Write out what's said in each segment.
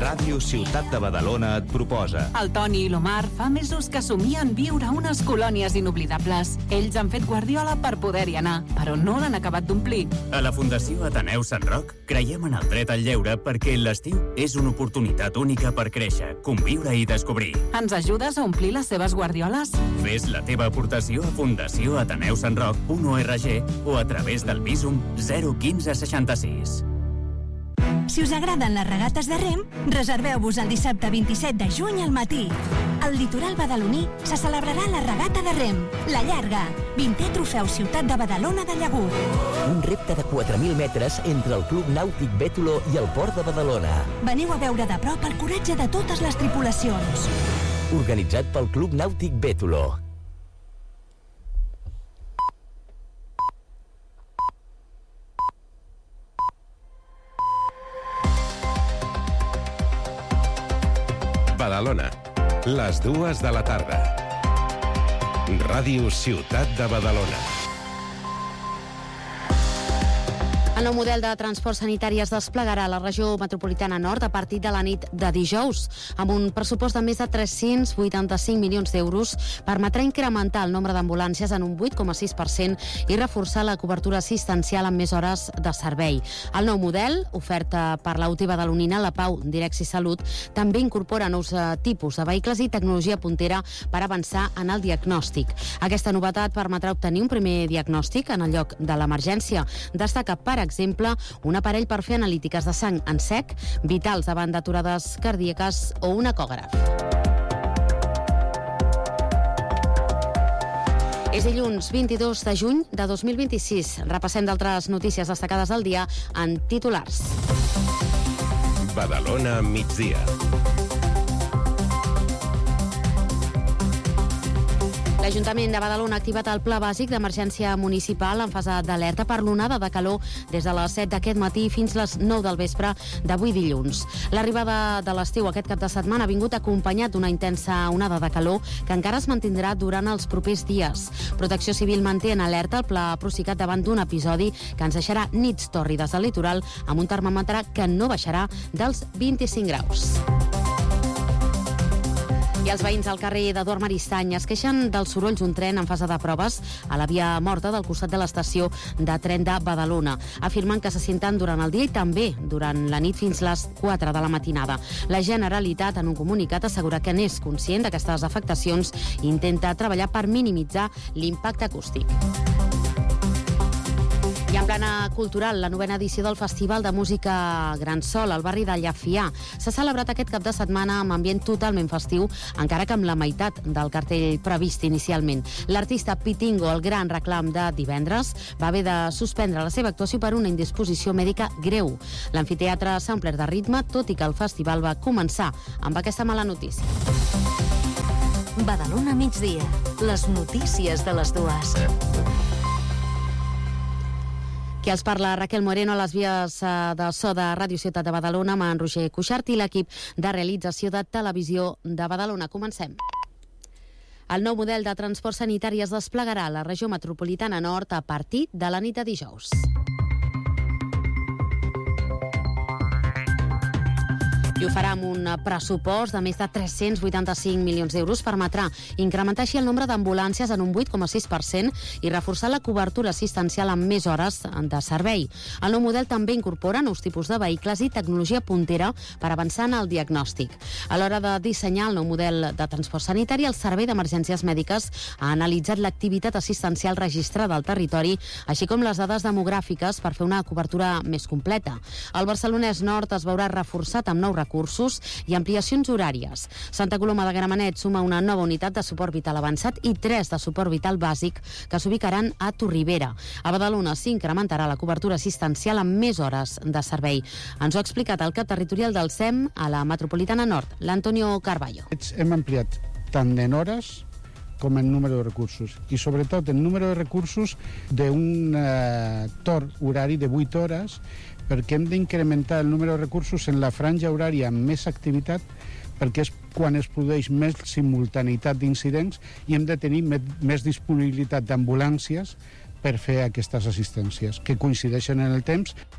Ràdio Ciutat de Badalona et proposa. El Toni i l'Omar fa mesos que somien viure unes colònies inoblidables. Ells han fet Guardiola per poder-hi anar, però no l'han acabat d'omplir. A la Fundació Ateneu Sant Roc creiem en el dret al lleure perquè l'estiu és una oportunitat única per créixer, conviure i descobrir. Ens ajudes a omplir les seves guardioles? Fes la teva aportació a fundacioateneusantroc.org o a través del Bizum 01566. Si us agraden les regates de rem, reserveu-vos el dissabte 27 de juny al matí. Al litoral badaloní se celebrarà la regata de rem, la llarga, 20è trofeu Ciutat de Badalona de Llagut. Un repte de 4.000 metres entre el Club Nàutic Bètolo i el Port de Badalona. Veniu a veure de prop el coratge de totes les tripulacions. Organitzat pel Club Nàutic Bètolo. Badalona, les 2 de la tarda. Ràdio Ciutat de Badalona. El nou model de transport sanitari es desplegarà a la regió metropolitana nord a partir de la nit de dijous. Amb un pressupost de més de 385 milions d'euros, permetrà incrementar el nombre d'ambulàncies en un 8,6% i reforçar la cobertura assistencial amb més hores de servei. El nou model, oferta per la UTI badalonina, la Pau Direxi Salut, també incorpora nous tipus de vehicles i tecnologia puntera per avançar en el diagnòstic. Aquesta novetat permetrà obtenir un primer diagnòstic en el lloc de l'emergència. Destaca, per exemple, un aparell per fer analítiques de sang en sec, vitals davant d'aturades cardíaques o un ecògraf. És dilluns 22 de juny de 2026. Repassem d'altres notícies destacades del dia en titulars. Badalona migdia. L'Ajuntament de Badalona ha activat el Pla Bàsic d'Emergència Municipal en fase d'alerta per l'onada de calor des de les 7 d'aquest matí fins les 9 del vespre d'avui dilluns. L'arribada de l'estiu aquest cap de setmana ha vingut acompanyat d'una intensa onada de calor que encara es mantindrà durant els propers dies. Protecció Civil manté en alerta el Pla Procicat davant d'un episodi que ens deixarà nits tòrrides al litoral amb un termòmetre que no baixarà dels 25 graus. I els veïns al carrer d'Eduard Maristany es queixen dels sorolls d'un tren en fase de proves a la via morta del costat de l'estació de tren de Badalona. Afirmen que se senten durant el dia i també durant la nit fins les 4 de la matinada. La Generalitat, en un comunicat, assegura que n'és conscient d'aquestes afectacions i intenta treballar per minimitzar l'impacte acústic. I en plana cultural, la 9a edició del Festival de Música Gran Sol al barri de Llafià s'ha celebrat aquest cap de setmana amb ambient totalment festiu, encara que amb la meitat del cartell previst inicialment. L'artista Pitingo, el gran reclam de divendres, va haver de suspendre la seva actuació per una indisposició mèdica greu. L'amfiteatre s'ha omplert de ritme, tot i que el festival va començar amb aquesta mala notícia. Badalona migdia. Les notícies de les 2. Qui els parla, Raquel Moreno, a les vies de so de Ràdio Ciutat de Badalona, amb en Roger Cuixart i l'equip de realització de Televisió de Badalona. Comencem. El nou model de transport sanitari es desplegarà a la regió metropolitana nord a partir de la nit de dijous. I ho farà amb un pressupost de més de 385 milions d'euros. Permetrà incrementar així el nombre d'ambulàncies en un 8,6% i reforçar la cobertura assistencial amb més hores de servei. El nou model també incorpora nous tipus de vehicles i tecnologia puntera per avançar en el diagnòstic. A l'hora de dissenyar el nou model de transport sanitari, el Servei d'Emergències Mèdiques ha analitzat l'activitat assistencial registrada al territori, així com les dades demogràfiques per fer una cobertura més completa. El Barcelonès Nord es veurà reforçat amb nous recursos i ampliacions horàries. Santa Coloma de Gramenet suma una nova unitat de suport vital avançat i 3 de suport vital bàsic que s'ubicaran a Torribera. A Badalona s'incrementarà la cobertura assistencial amb més hores de servei. Ens ho ha explicat el cap territorial del SEM a la Metropolitana Nord, l'Antonio Carballo. Hem ampliat tant en hores com en número de recursos i sobretot en número de recursos d'un torn horari de 8 hores perquè hem d'incrementar el número de recursos en la franja horària amb més activitat perquè és quan es produeix més simultaneïtat d'incidents i hem de tenir més disponibilitat d'ambulàncies per fer aquestes assistències que coincideixen en el temps.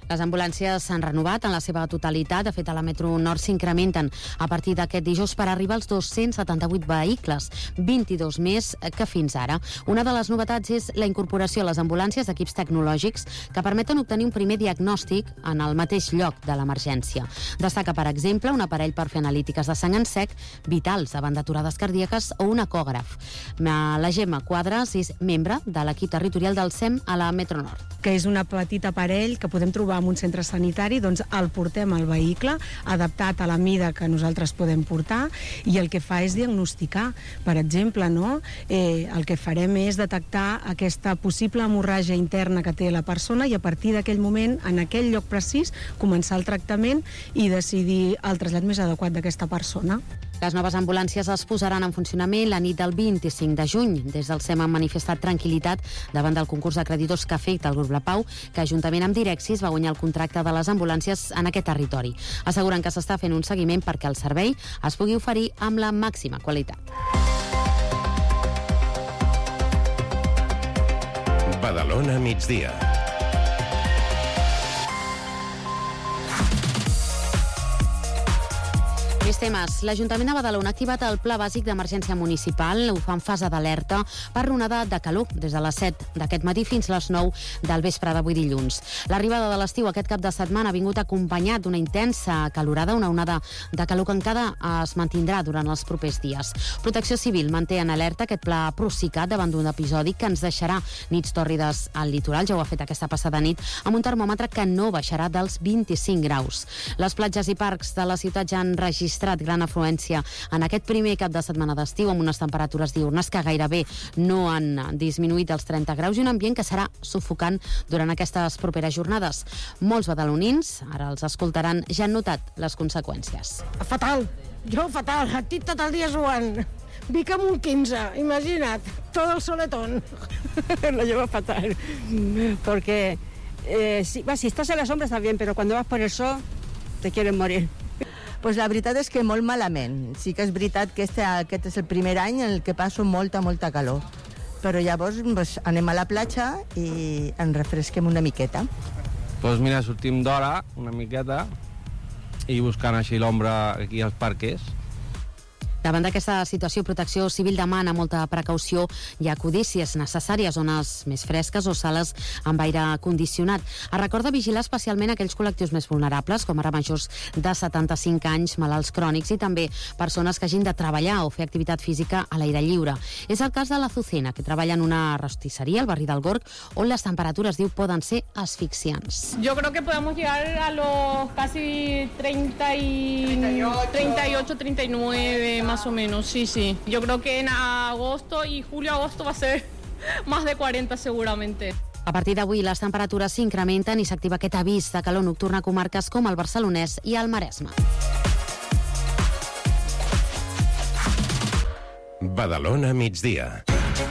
Les ambulàncies s'han renovat en la seva totalitat. De fet, a la Metro Nord s'incrementen a partir d'aquest dijous per arribar als 278 vehicles, 22 més que fins ara. Una de les novetats és la incorporació a les ambulàncies d'equips tecnològics que permeten obtenir un primer diagnòstic en el mateix lloc de l'emergència. Destaca, per exemple, un aparell per fer analítiques de sang en sec, vitals davant d'aturades cardíaques o un ecògraf. La Gemma Quadras és membre de l'equip territorial del SEM a la Metro Nord. Que és un petit aparell que podem trobar en un centre sanitari, doncs el portem al vehicle, adaptat a la mida que nosaltres podem portar, i el que fa és diagnosticar. Per exemple, no? El que farem és detectar aquesta possible hemorràgia interna que té la persona i a partir d'aquell moment, en aquell lloc precís, començar el tractament i decidir el trasllat més adequat d'aquesta persona. Les noves ambulàncies es posaran en funcionament la nit del 25 de juny. Des del SEM han manifestat tranquil·litat davant del concurs de creditors que afecta el grup La Pau, que juntament amb Direxis va guanyar el contracte de les ambulàncies en aquest territori. Asseguren que s'està fent un seguiment perquè el servei es pugui oferir amb la màxima qualitat. Badalona migdia. Més temes. L'Ajuntament de Badalona ha activat el Pla Bàsic d'Emergència Municipal. Ho fa en fase d'alerta per onada de calor des de les 7 d'aquest matí fins a les 9 del vespre d'avui dilluns. L'arribada de l'estiu aquest cap de setmana ha vingut acompanyat d'una intensa calorada, una onada de calor que encara es mantindrà durant els propers dies. Protecció Civil manté en alerta aquest pla Procicat davant d'un episodi que ens deixarà nits tòrrides al litoral. Ja ho ha fet aquesta passada nit amb un termòmetre que no baixarà dels 25 graus. Les platges i parcs de la ciutat ja han registrat gran afluència en aquest primer cap de setmana d'estiu, amb unes temperatures diurnes que gairebé no han disminuït els 30 graus i un ambient que serà sufocant durant aquestes properes jornades. Molts badalonins, ara els escoltaran, ja han notat les conseqüències. Fatal, jo fatal, estic tot el dia suant. Vic amb un 15, imagina't, todo el soletón. Lo llevo fatal, porque si estás en la sombra está bien, pero cuando vas por el sol te quieren morir. Pues la veritat és que molt malament. Sí que és veritat que aquest és el primer any en el que passo molta calor. Però llavors anem a la platja i ens refresquem una miqueta. Doncs mira, sortim d'hora una miqueta i buscant així l'ombra aquí als parques. Davant d'aquesta situació, Protecció Civil demana molta precaució i acudir, si és necessari, a zones més fresques o sales amb aire condicionat. Es recorda vigilar especialment aquells col·lectius més vulnerables, com ara majors de 75 anys, malalts crònics i també persones que hagin de treballar o fer activitat física a l'aire lliure. És el cas de la Azucena, que treballa en una rostisseria al barri del Gorg, on les temperatures, diu, poden ser asfixiants. Yo creo que podemos llegar a los casi 38, 39, más o menos, sí. Yo creo que en agosto y julio-agosto va a ser más de 40 seguramente. A partir d'avui les temperatures s'incrementen i s'activa aquest avís de calor nocturn a comarques com el Barcelonès i el Maresme. Badalona migdia.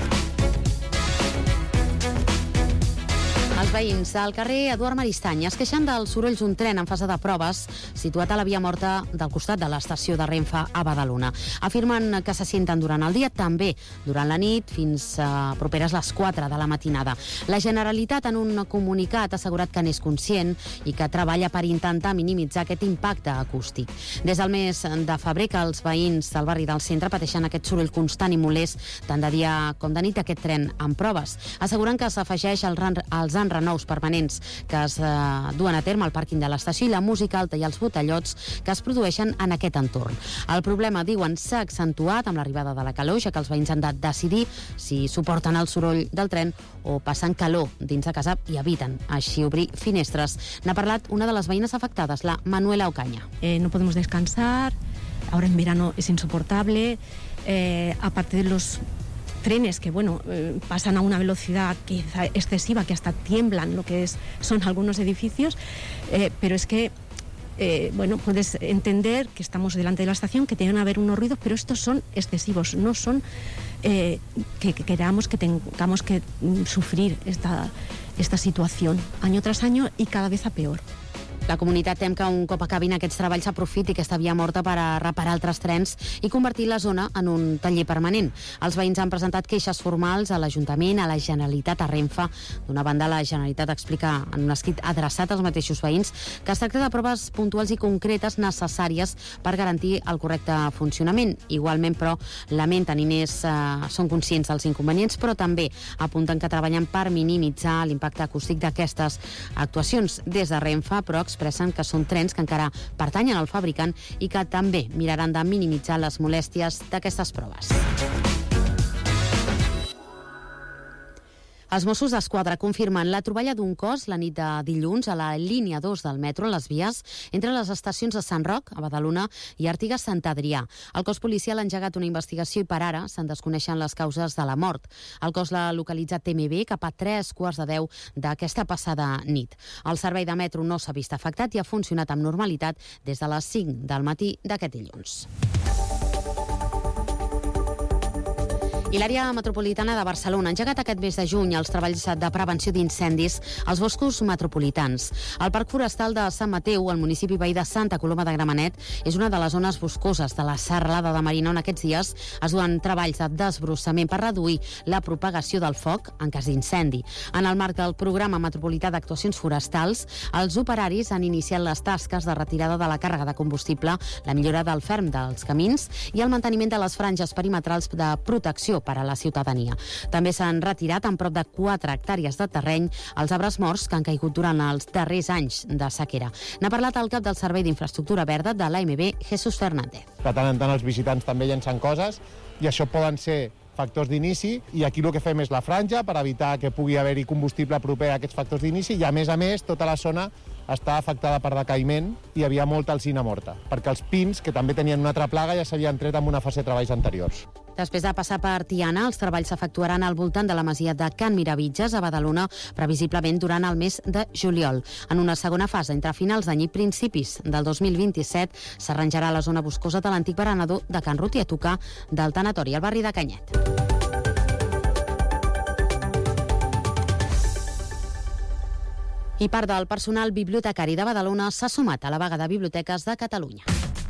Els veïns del carrer Eduard Maristany es queixen dels sorolls d'un tren en fase de proves situat a la via morta del costat de l'estació de Renfe a Badalona. Afirmen que se senten durant el dia, també durant la nit, fins a properes les 4 de la matinada. La Generalitat, en un comunicat, ha assegurat que n'és conscient i que treballa per intentar minimitzar aquest impacte acústic. Des del mes de febrer que els veïns del barri del centre pateixen aquest soroll constant i molest, tant de dia com de nit, aquest tren en proves. Asseguren que s'afegeix als enrenous permanents que es duen a terme al pàrquing de l'estació i la música alta i els botellots que es produeixen en aquest entorn. El problema, diuen, s'ha accentuat amb l'arribada de la calor, ja que els veïns han de decidir si suporten el soroll del tren o passen calor dins de casa i eviten així obrir finestres. N'ha parlat una de les veïnes afectades, la Manuela Ocaña. No podemos descansar, ahora en verano es insoportable, aparte de los trenes que pasan a una velocidad quizá excesiva, que hasta tiemblan lo que son algunos edificios, pero es que puedes entender que estamos delante de la estación, que tienen que haber unos ruidos, pero estos son excesivos, no son que queramos que tengamos que sufrir esta situación año tras año y cada vez a peor. La comunitat tem que un cop acabin aquests treballs s'aprofiti aquesta via morta per a reparar altres trens i convertir la zona en un taller permanent. Els veïns han presentat queixes formals a l'Ajuntament, a la Generalitat, a Renfe. D'una banda, la Generalitat explica en un escrit adreçat als mateixos veïns que es tracta de proves puntuals i concretes necessàries per garantir el correcte funcionament. Igualment, però, lamenten i més són conscients dels inconvenients, però també apunten que treballen per minimitzar l'impacte acústic d'aquestes actuacions. Des de Renfe, però, expressen que són trens que encara pertanyen al fabricant i que també miraran de minimitzar les molèsties d'aquestes proves. Els Mossos d'Esquadra confirmen la troballa d'un cos la nit de dilluns a la línia 2 del metro, a les vies, entre les estacions de Sant Roc, a Badalona, i Artigas-Sant Adrià. El cos policial ha engegat una investigació i per ara se'n desconeixen les causes de la mort. El cos l'ha localitzat TMB cap a 3:45 d'aquesta passada nit. El servei de metro no s'ha vist afectat i ha funcionat amb normalitat des de les 5 del matí d'aquest dilluns. I l'àrea metropolitana de Barcelona ha engegat aquest mes de juny els treballs de prevenció d'incendis als boscos metropolitans. El Parc Forestal de Sant Mateu, al municipi veí de Santa Coloma de Gramenet, és una de les zones boscoses de la Serralada de Marina on aquests dies es duen treballs de desbrossament per reduir la propagació del foc en cas d'incendi. En el marc del programa metropolità d'actuacions forestals, els operaris han iniciat les tasques de retirada de la càrrega de combustible, la millora del ferm dels camins i el manteniment de les franges perimetrals de protecció per a la ciutadania. També s'han retirat en prop de 4 hectàrees de terreny els arbres morts que han caigut durant els darrers anys de sequera. N'ha parlat el cap del Servei d'Infraestructura Verda de l'AMB, Jesús Fernández. De tant en tant els visitants també llencen coses i això poden ser factors d'inici i aquí el que fem és la franja per evitar que pugui haver-hi combustible proper a aquests factors d'inici i a més, tota la zona està afectada per decaïment i hi havia molta alzina morta, perquè els pins, que també tenien una altra plaga, ja s'havien tret en una fase de treballs anteriors. Després de passar per Tiana, els treballs s'efectuaran al voltant de la masia de Can Miravitges, a Badalona, previsiblement durant el mes de juliol. En una segona fase, entre finals d'any i principis del 2027, s'arranjarà la zona boscosa de l'antic berenador de Can Ruti a tocar del tanatori al barri de Canyet. I part del personal bibliotecari de Badalona s'ha sumat a la vaga de biblioteques de Catalunya.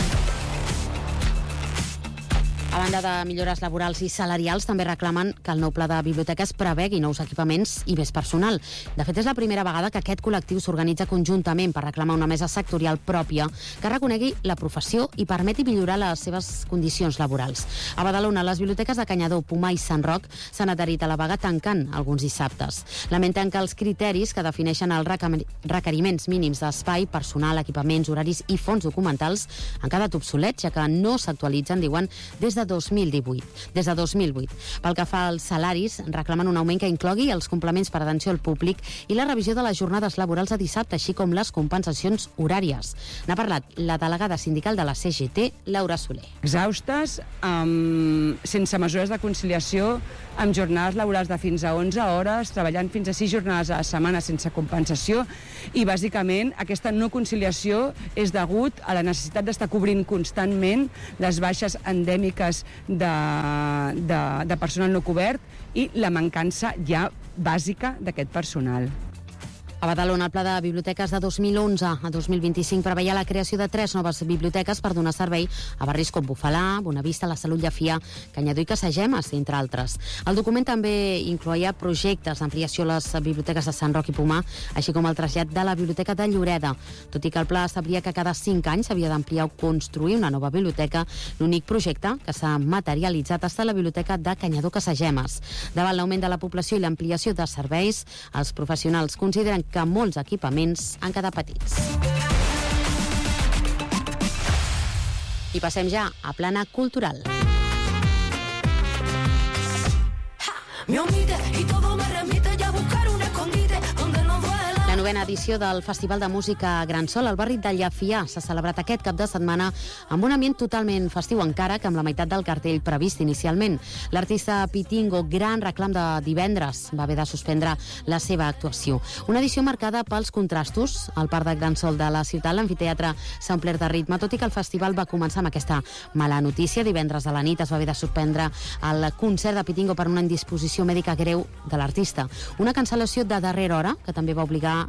A banda de millores laborals i salarials, també reclamen que el nou pla de biblioteques prevegui nous equipaments i més personal. De fet, és la primera vegada que aquest col·lectiu s'organitza conjuntament per reclamar una mesa sectorial pròpia que reconegui la professió i permeti millorar les seves condicions laborals. A Badalona, les biblioteques de Canyadó, Pomar i Sant Roc s'han adherit a la vaga tancant alguns dissabtes. Lamenten que els criteris que defineixen els requeriments mínims d'espai, personal, equipaments, horaris i fons documentals han quedat obsolets, ja que no s'actualitzen, diuen, des de 2008. Pel que fa als salaris, reclamen un augment que inclogui els complements per atenció al públic i la revisió de les jornades laborals de dissabte, així com les compensacions horàries. N'ha parlat la delegada sindical de la CGT, Laura Soler. Exhaustes, sense mesures de conciliació, amb jornades laborals de fins a 11 hores, treballant fins a 6 jornades a la setmana sense compensació i, bàsicament, aquesta no conciliació és degut a la necessitat d'estar cobrint constantment les baixes endèmiques de personal no cobert i la mancança ja bàsica d'aquest personal. A Badalona, el pla de biblioteques de 2011 a 2025 preveia la creació de 3 noves biblioteques per donar servei a barris com Bufalà, Bonavista, la Salut Llefià, Canyadó i Casagemes, entre altres. El document també incloïa projectes d'ampliació a les biblioteques de Sant Roc i Pomar, així com el trasllat de la biblioteca de Lloreda. Tot i que el pla establia que cada 5 anys s'havia d'ampliar o construir una nova biblioteca, l'únic projecte que s'ha materialitzat ha estat la biblioteca de Canyadó Casagemes. Davant l'augment de la població i l'ampliació de serveis, els professionals consideren que molts equipaments han quedat petits. I passem ja a plana cultural. La novena edició del Festival de Música Gran Sol al barri de Llefià s'ha celebrat aquest cap de setmana amb un ambient totalment festiu, encara que amb la meitat del cartell previst inicialment. L'artista Pitingo, gran reclam de divendres, va haver de suspendre la seva actuació. Una edició marcada pels contrastos. Al Parc de Gran Sol de la ciutat, l'amfiteatre s'ha omplert de ritme, tot i que el festival va començar amb aquesta mala notícia. Divendres a la nit es va haver de suspendre el concert de Pitingo per una indisposició mèdica greu de l'artista. Una cancel·lació de darrera hora que també va obligar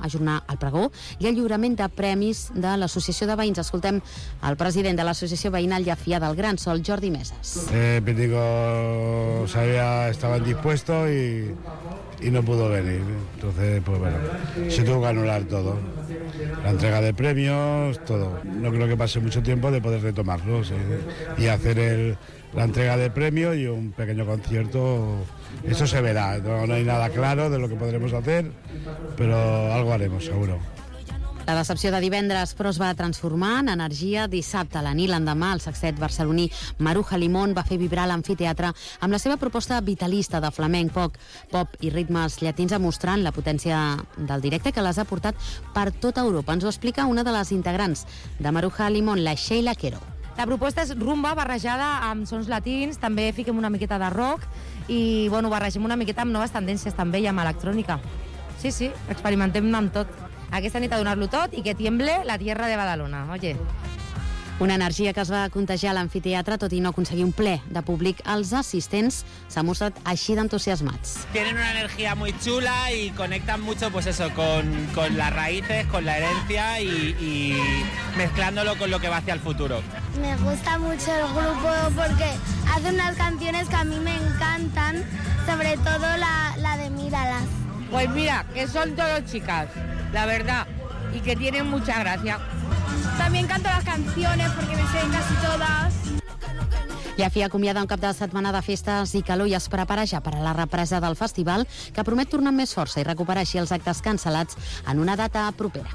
ajornar el pregó i el lliurament de premis de l'Associació de Veïns. Escoltem el president de l'Associació Veïnal Llefià del Gran Sol, Jordi Mesas. Pítico estaba indispuesto y no pudo venir. Entonces, pues bueno, se tuvo que anular todo. La entrega de premios, todo. No creo que pase mucho tiempo de poder retomarlo, ¿sí? Y hacer la entrega de premios y un pequeño concierto. Eso se verá. No hay nada claro de lo que podremos hacer, pero algo haremos, seguro. La decepció de divendres, però, es va transformar en energia dissabte. A la nit, l'endemà, el sextet barceloní Maruja Limón va fer vibrar l'amfiteatre amb la seva proposta vitalista de flamenc, pop i ritmes llatins, mostrant la potència del directe que les ha portat per tota Europa. Ens ho explica una de les integrants de Maruja Limón, la Sheila Quero. La proposta és rumba barrejada amb sons latins, també fiquem una miqueta de rock i bueno, barregem una miqueta amb noves tendències també i amb electrònica. Sí, experimentem amb tot. Aquesta nit a donar-lo tot i que tiemble la tierra de Badalona, oye. Una energia que es va contagiar a l'amfiteatre, tot i no aconseguir un ple de públic. Els assistents s'han mostrat així d'entusiasmats. Tienen una energía muy chula y conectan mucho pues eso, con las raíces, con la herencia y mezclándolo con lo que va hacia el futuro. Me gusta mucho el grupo porque hace unas canciones que a mí me encantan, sobre todo la de Míralas. Pues mira, que son todos chicas, la verdad, y que tienen mucha gracia. También canto las canciones porque me sé casi todas. Llefià acomiada un cap de setmana de festes i calor i es prepara ja per a la represa del festival, que promet tornar amb més força i recuperar així els actes cancel·lats en una data propera.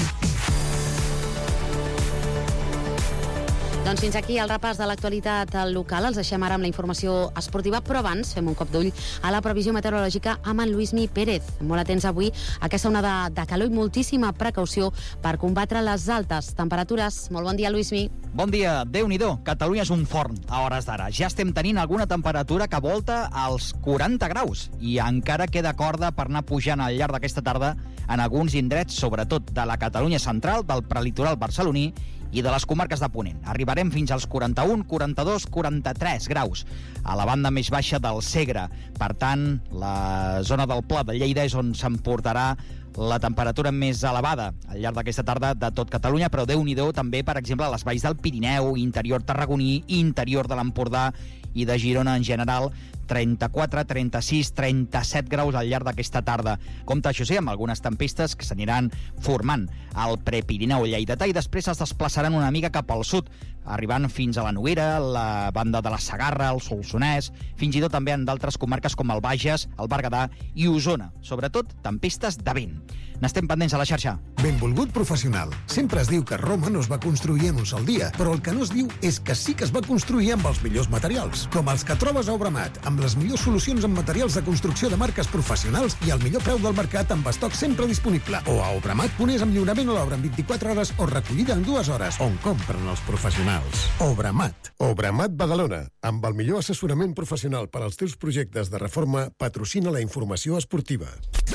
Doncs fins aquí el repàs de l'actualitat local. Els deixem ara amb la informació esportiva, però abans fem un cop d'ull a la previsió meteorològica amb en Luismi Pérez. Molt atents avui a aquesta onada de calor i moltíssima precaució per combatre les altes temperatures. Molt bon dia, Luismi. Bon dia, Déu-n'hi-do. Catalunya és un forn a hores d'ara. Ja estem tenint alguna temperatura que volta als 40 graus i encara queda corda per anar pujant al llarg d'aquesta tarda en alguns indrets, sobretot de la Catalunya central, del prelitoral barceloní i de les comarques de Ponent. Arribarem fins als 41, 42, 43 graus a la banda més baixa del Segre. Per tant, la zona del Pla de Lleida és on s'emportarà la temperatura més elevada al llarg d'aquesta tarda de tot Catalunya, però Déu-n'hi-do també, per exemple, a les valls del Pirineu, interior tarragoní, interior de l'Empordà i de Girona en general, 34, 36, 37 graus al llarg d'aquesta tarda. Compte, això sí, amb algunes tempestes que s'aniran formant al Prepirineu lleidatà i després es desplaçaran una mica cap al sud, arribant fins a la Noguera, la banda de la Segarra, el Solsonès, fins i tot també en d'altres comarques com el Bages, el Berguedà i Osona. Sobretot, tempestes de vent. N'estem pendents a la xarxa. Benvolgut professional. Sempre es diu que Roma no es va construir en un sol dia, però el que no es diu és que sí que es va construir amb els millors materials, com els que trobes a Obramat, amb les millors solucions en materials de construcció de marques professionals i al millor preu del mercat amb estoc sempre disponible. O a Obramat.es amb lliurament a l'obra en 24 hores o recollida en 2 hores, on compren els professionals. Obramat. Obramat Badalona, amb el millor assessorament professional per als teus projectes de reforma, patrocina la informació esportiva.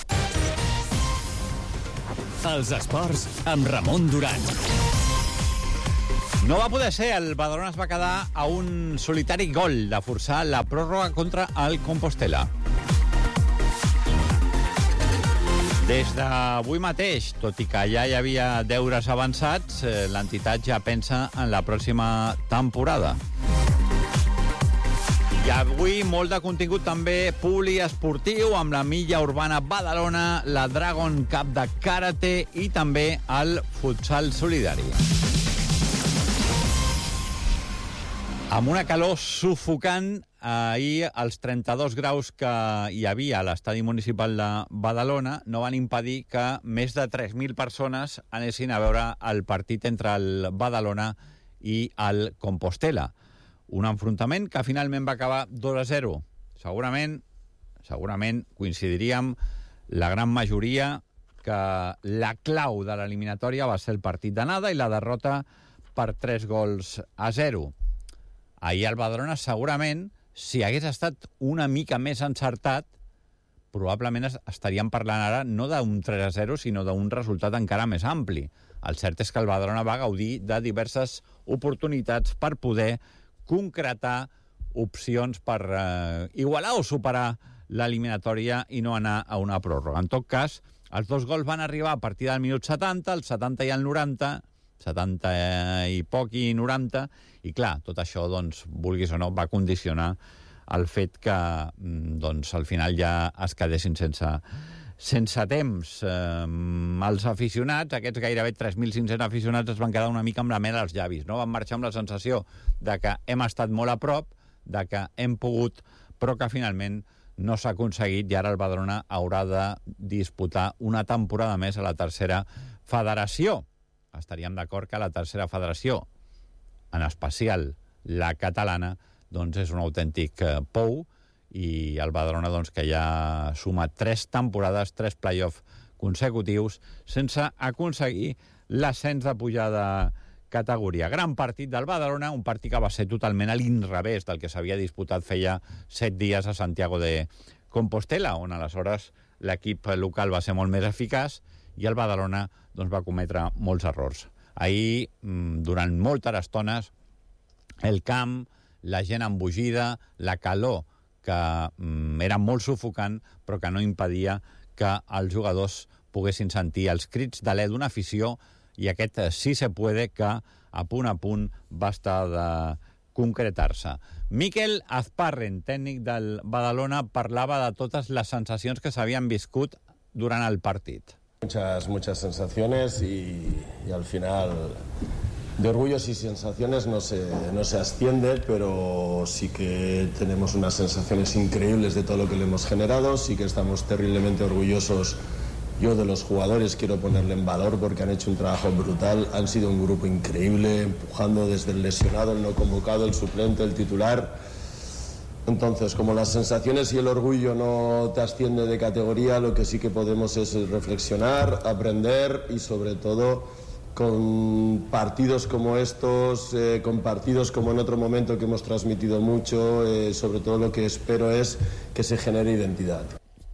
Els esports amb Ramon Duran. No va poder ser, el Badalona es va quedar a un solitari gol de forçar la pròrroga contra el Compostela. Des d'avui mateix, tot i que ja hi havia deures avançats, l'entitat ja pensa en la pròxima temporada. I avui molt de contingut també poliesportiu amb la milla urbana Badalona, la Dragon Cup de karate i també el futsal solidari. Amb una calor sufocant, ahir els 32 graus que hi havia a l'estadi municipal de Badalona no van impedir que més de 3.000 persones anessin a veure el partit entre el Badalona i el Compostela. Un enfrontament que finalment va acabar 2-0. Segurament coincidiríem la gran majoria que la clau de l'eliminatòria va ser el partit d'anada i la derrota per 3-0. Ahir el Badalona segurament, si hagués estat una mica més encertat, probablement estaríem parlant ara no d'un 3-0, sinó d'un resultat encara més ampli. El cert és que el Badalona va gaudir de diverses oportunitats per poder concretar opcions per igualar o superar l'eliminatòria i no anar a una pròrroga. En tot cas, Els 2 gols van arribar a partir del minut 70, el 70 i el 90, 70 i poc i 90, i clar, tot això, doncs, vulguis o no, va condicionar el fet que, doncs, al final ja es quedessin sense temps. Els aficionats, aquests gairebé 3.500 aficionats, es van quedar una mica amb la mel als llavis, no? Van marxar amb la sensació de que hem estat molt a prop, de que hem pogut, però que finalment no s'ha aconseguit, i ara el Badalona haurà de disputar una temporada més a la tercera federació. Estaríem d'acord que la tercera federació, en especial la catalana, doncs és un autèntic pou, i el Badalona, doncs, que ja ha sumat 3 temporades, 3 play-off consecutius, sense aconseguir l'ascens de pujada categoria. Gran partit del Badalona, un partit que va ser totalment a l'inrevés del que s'havia disputat feia 7 dies a Santiago de Compostela, on aleshores l'equip local va ser molt més eficaç i el Badalona, doncs, va cometre molts errors. Ahir, durant moltes estones, el camp, la gent embogida, la calor, que era molt sufocant, però que no impedia que els jugadors poguessin sentir els crits d'alè d'una afició, i aquest sí se puede que a punt va estar de concretar-se. Miquel Azparren, tècnic del Badalona, parlava de totes les sensacions que s'havien viscut durant el partit. Muchas sensaciones y al final de orgullos y sensaciones no se asciende, pero sí que tenemos unas sensaciones increíbles de todo lo que le hemos generado, sí que estamos terriblemente orgullosos. Yo de los jugadores quiero ponerle en valor porque han hecho un trabajo brutal, han sido un grupo increíble, empujando desde el lesionado, el no convocado, el suplente, el titular. Entonces, como las sensaciones y el orgullo no te asciende de categoría, lo que sí que podemos es reflexionar, aprender y sobre todo con partidos como estos, con partidos como en otro momento que hemos transmitido mucho, sobre todo lo que espero es que se genere identidad.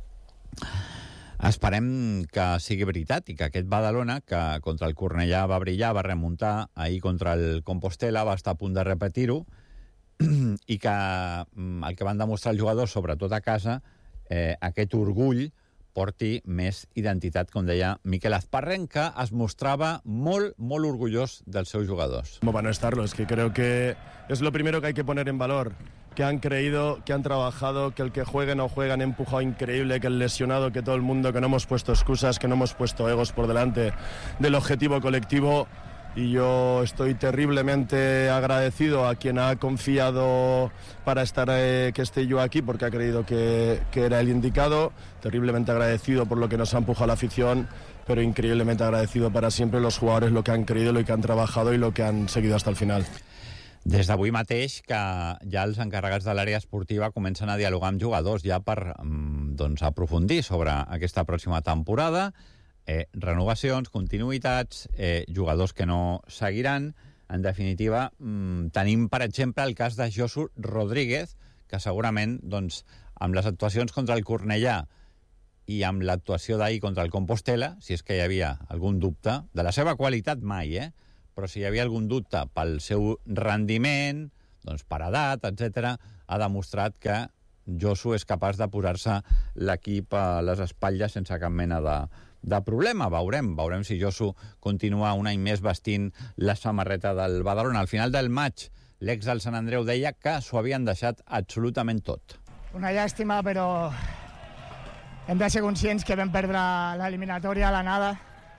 Esperem que sigui veritat i que aquest Badalona, que contra el Cornellà va brillar, va remuntar, ahir contra el Compostela va estar a punt de repetir-ho, i que el que van demostrar els jugadors, sobretot a casa, aquest orgull porti més identitat, com deia Miquel Azparren, que es mostrava molt, molt orgullós dels seus jugadors. ¿Cómo van a estarlo? Es que creo que es lo primero que hay que poner en valor. Que han creído, que han trabajado, que el que juegue no juega, han empujado increíble, que el lesionado, que todo el mundo, que no hemos puesto excusas, que no hemos puesto egos por delante del objetivo colectivo. Y yo estoy terriblemente agradecido a quien ha confiado para estar que esté yo aquí, porque ha creído que era el indicado. Terriblemente agradecido por lo que nos ha empujado la afición, pero increíblemente agradecido para siempre los jugadores, lo que han creído, lo que han trabajado y lo que han seguido hasta el final. Des d'avui mateix que ja els encarregats de l'àrea esportiva comencen a dialogar amb jugadors ja per doncs, aprofundir sobre aquesta pròxima temporada, renovacions, continuïtats, jugadors que no seguiran. En definitiva, tenim, per exemple, el cas de Josu Rodríguez, que segurament, doncs, amb les actuacions contra el Cornellà i amb l'actuació d'ahir contra el Compostela, si és que hi havia algun dubte, de la seva qualitat mai, però si hi havia algun dubte pel seu rendiment, doncs per edat, etc., ha demostrat que Josu és capaç de posar-se l'equip a les espatlles sense cap mena de problema. Veurem si Josu continua un any més vestint la samarreta del Badalona. Al final del maig, l'ex del Sant Andreu deia que s'ho havien deixat absolutament tot. Una llàstima, però hem de ser conscients que vam perdre l'eliminatòria a la nada.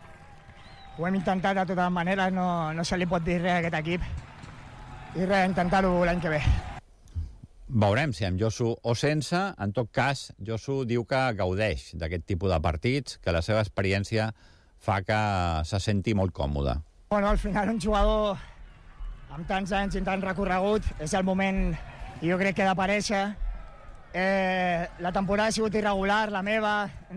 Ho hem intentat de totes maneres, no se li pot dir res a aquest equip. I res, intentar-ho l'any que ve. Veurem si amb Josu o sense. En tot cas, Josu diu que gaudeix d'aquest tipus de partits, que la seva experiència fa que se senti molt còmode. Bueno, al final un jugador amb tants anys i tant recorregut és el moment, jo crec que d'aparèixer. La temporada ha sigut irregular, la meva,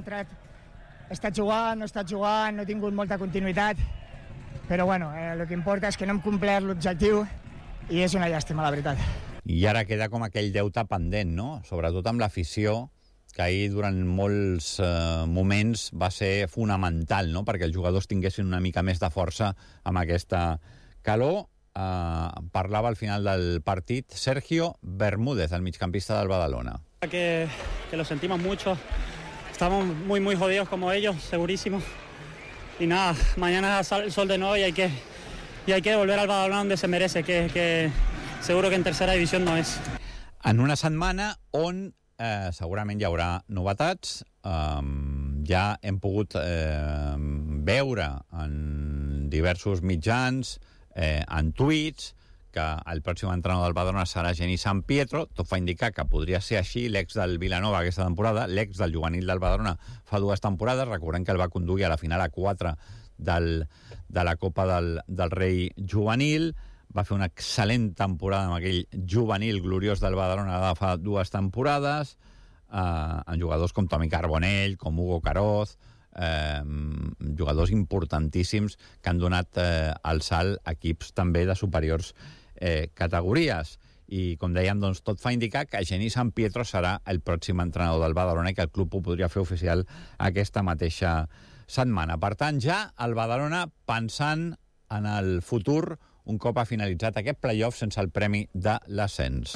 he estat jugant, no he estat jugant, no he tingut molta continuïtat, però bueno, el que importa és que no hem complert l'objectiu i és una llàstima, la veritat. I ara queda com aquell deute pendent, no? Sobretot amb l'afició, que ahir durant molts moments va ser fonamental, no? Perquè els jugadors tinguessin una mica més de força amb aquesta calor. Parlava al final del partit Sergio Bermúdez, el migcampista del Badalona. Que lo sentimos mucho. estamos muy, muy jodidos como ellos, segurísimo. Y nada, mañana sale el sol de nuevo y hay que volver al Badalona donde se merece, que seguro que en tercera división no és. En una setmana on segurament hi haurà novetats. Ja hem pogut veure en diversos mitjans, en tuits, que el pròxim entrenador del Badalona serà Genís San Pietro. Tot fa indicar que podria ser així. L'ex del Vilanova aquesta temporada, l'ex del juvenil del Badalona fa 2 temporades. Recordem que el va conduir a la final a 4 de la Copa del Rei juvenil. Va fer una excel·lent temporada amb aquell juvenil gloriós del Badalona de fa 2 temporades, amb jugadors com Tomi Carbonell, com Hugo Caroz, jugadors importantíssims que han donat el salt a equips també de superiors categories. I, com dèiem, doncs, tot fa indicar que Genís San Pietro serà el pròxim entrenador del Badalona i que el club ho podria fer oficial aquesta mateixa setmana. Per tant, ja el Badalona pensant en el futur un cop ha finalitzat aquest playoff sense el premi de l'ascens.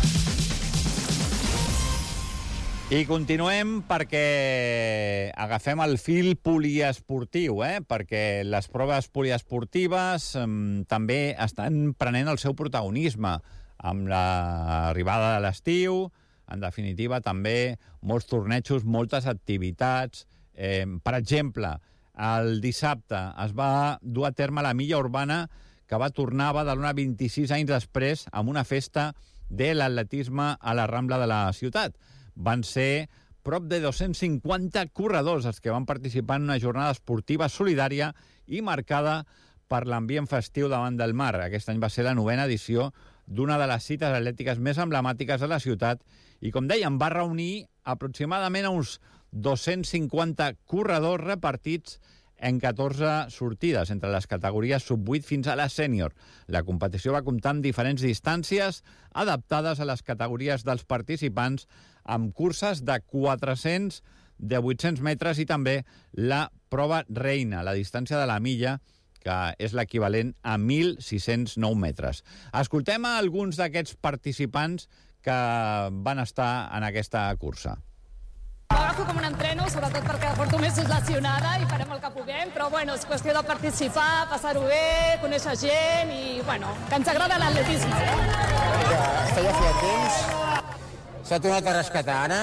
I continuem perquè agafem el fil poliesportiu, perquè les proves poliesportives també estan prenent el seu protagonisme amb l'arribada de l'estiu. En definitiva, també molts tornejos, moltes activitats. Per exemple, el dissabte es va dur a terme la milla urbana que va tornar a Badalona 26 anys després amb una festa de l'atletisme a la Rambla de la ciutat. Van ser prop de 250 corredors els que van participar en una jornada esportiva solidària i marcada per l'ambient festiu davant del mar. Aquest any va ser la 9ª edició d'una de les cites atlètiques més emblemàtiques de la ciutat i, com dèiem, va reunir aproximadament a uns 250 corredors repartits en 14 sortides, entre les categories sub-8 fins a la sènior. La competició va comptar amb diferents distàncies adaptades a les categories dels participants, amb curses de 400, de 800 metres i també la prova reina, la distància de la milla, que és l'equivalent a 1.609 metres. Escoltem a alguns d'aquests participants que van estar en aquesta cursa. M'agafo com un entreno, sobretot perquè porto mesos lesionada i farem el que puguem, però bueno, és qüestió de participar, passar-ho bé, conèixer gent i, bueno, que ens agrada l'atletisme. Està ja feia temps, s'ha tornat a rescatar ara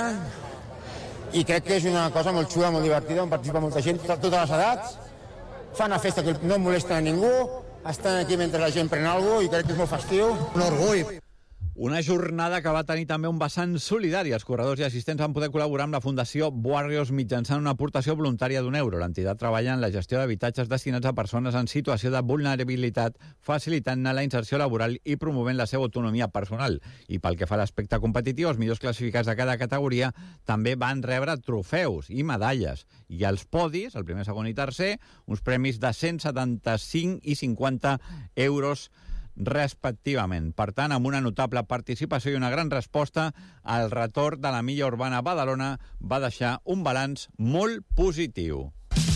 i crec que és una cosa molt xula, molt divertida, on participa molta gent, totes les edats, fan una festa que no molesta a ningú, estan aquí mentre la gent pren alguna cosa i crec que és molt festiu. Un orgull. Una jornada que va tenir també un vessant solidari. Els corredors i assistents van poder col·laborar amb la Fundació Warriors mitjançant una aportació voluntària d'€1. L'entitat treballa en la gestió d'habitatges destinats a persones en situació de vulnerabilitat, facilitant-ne la inserció laboral i promovent la seva autonomia personal. I pel que fa a l'aspecte competitiu, els millors classificats de cada categoria també van rebre trofeus i medalles. I els podis, el primer, segon i tercer, uns premis de 175 i 50 euros respectivament. Per tant, amb una notable participació i una gran resposta, el retorn de la milla urbana a Badalona va deixar un balanç molt positiu.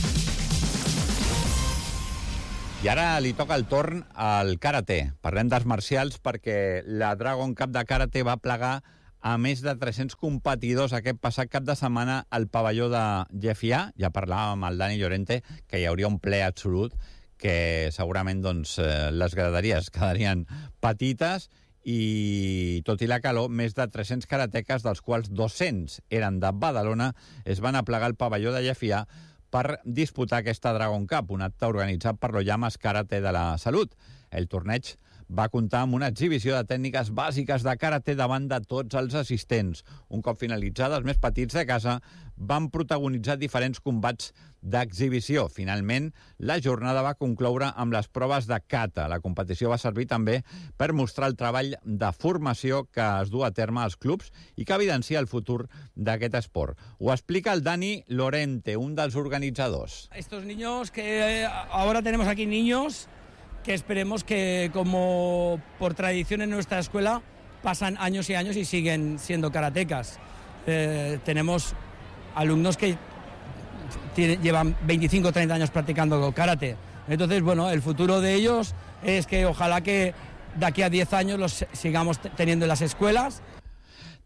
I ara li toca el torn al karate. Parlem d'arts marcials perquè la Dragon Cup de karate va plegar a més de 300 competidors aquest passat cap de setmana al pavelló de Llefià. Ja parlàvem amb el Dani Llorente que hi hauria un ple absolut, que segurament les graderies quedarien petites i, tot i la calor, més de 300 karateques, dels quals 200 eren de Badalona, es van aplegar al pavelló de Llefià per disputar aquesta Dragon Cup, un acte organitzat per l'Oyamas Karate de la Salut. El torneig va comptar amb una exhibició de tècniques bàsiques de karate davant de tots els assistents. Un cop finalitzada, els més petits de casa van protagonitzar diferents combats d'exhibició. Finalment, la jornada va concloure amb les proves de kata. La competició va servir també per mostrar el treball de formació que es du a terme als clubs i que evidencia el futur d'aquest esport. Ho explica el Dani Llorente, un dels organitzadors. Estos niños que ahora tenemos aquí niños que esperemos que, como por tradición en nuestra escuela, pasan años y años y siguen siendo karatecas. Tenemos alumnos que llevan 25 o 30 años practicando karate. Entonces, bueno, el futuro de ellos es que ojalá que de aquí a 10 años los sigamos teniendo en las escuelas.